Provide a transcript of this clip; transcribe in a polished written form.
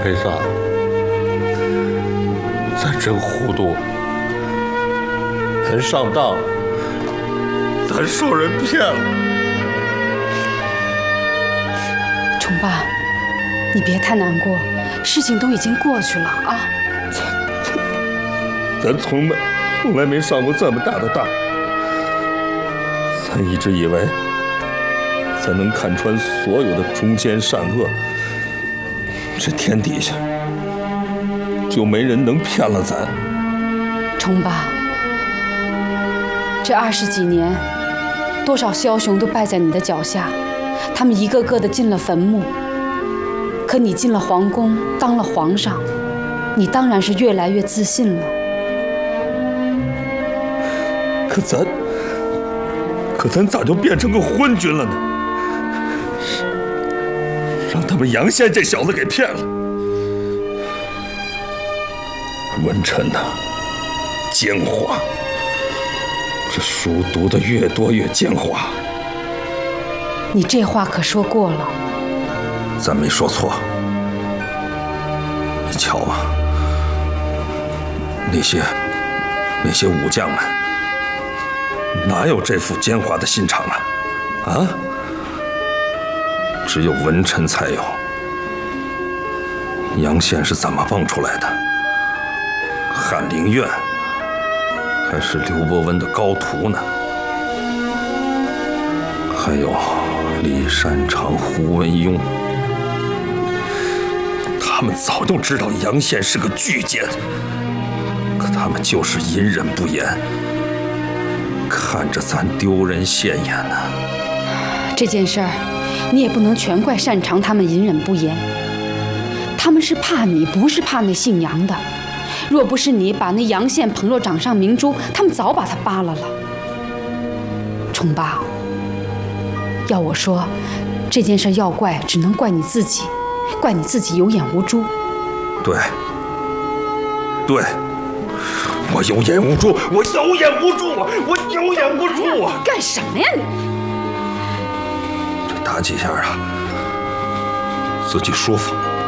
裴萨，咱真糊涂，咱上当，咱受人骗了。 崇爸，你别太难过，事情都已经过去了啊。 咱从来没上过这么大的当，咱一直以为咱能看穿所有的忠奸善恶，这天底下就没人能骗了咱。 崇爸，这20几年，多少枭雄都败在你的脚下，他们一个个的进了坟墓。可你进了皇宫，当了皇上，你当然是越来越自信了。可咱咋就变成个昏君了呢？让他们杨宪这小子给骗了。 文臣呐，奸猾，这书读得越多越奸猾。 你这话可说过了。 咱没说错。你瞧啊，那些武将们，哪有这副奸猾的心肠啊？啊？只有文臣才有。杨宪是怎么蹦出来的？翰林院还是刘伯温的高徒呢？还有李善长、胡文庸，他们早就知道杨宪是个巨奸，可他们就是隐忍不言，看着咱丢人现眼呢。 这件事儿，你也不能全怪擅长他们隐忍不言，他们是怕你，不是怕那姓杨的。若不是你把那杨宪捧若掌上明珠，他们早把他扒了了。崇爸，要我说，这件事要怪，只能怪你自己，怪你自己有眼无珠。 对，我有眼无珠，我有眼无珠，我有眼无珠啊！ 干什么呀你？ 这打几下啊，自己舒服。